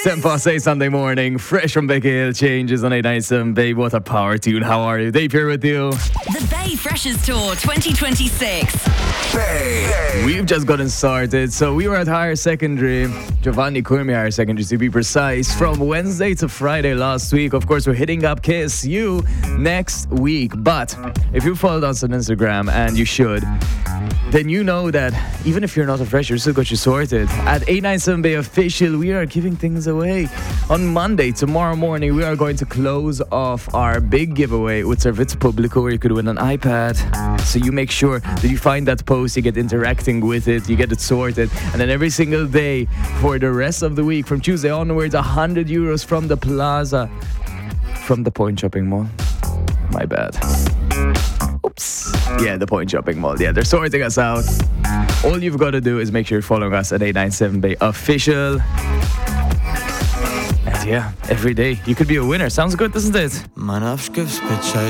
10 past 8 Sunday morning, fresh from Becky Hill, changes on 897. Babe, what a power tune. How are you? Dave here with you. The Bay Freshers Tour 2026. Bay. We've just gotten started. So we were at higher secondary, Giovanni Curmi Higher Secondary to be precise, from Wednesday to Friday last week. Of course, we're hitting up KSU next week. But if you followed us on Instagram, and you should, then you know that even if you're not a fresher, you still got you sorted. At 897 Bay Official, we are giving things away. On Monday, tomorrow morning, we are going to close off our big giveaway with Servizio Pubblico, where you could win an iPad. So you make sure that you find that post, you get interacting with it, you get it sorted. And then every single day for the rest of the week, from Tuesday onwards, 100 euros from the Plaza, from the Point Shopping Mall. My bad. Oops. Yeah, the Point Shopping Mall. Yeah, they're sorting us out. All you've got to do is make sure you're following us at 897 Bay Official. And yeah, every day you could be a winner. Sounds good, doesn't it?